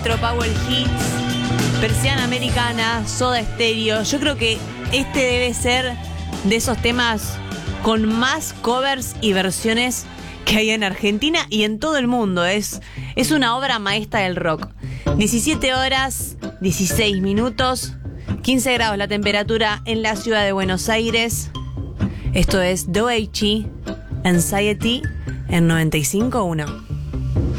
Metro, Power Hits, Persiana Americana, Soda Stereo. Yo creo que este debe ser de esos temas con más covers y versiones que hay en Argentina y en todo el mundo. Es una obra maestra del rock. 17 horas, 16 minutos, 15 grados la temperatura en la ciudad de Buenos Aires. Esto es Doechi, Anxiety, en 95.1.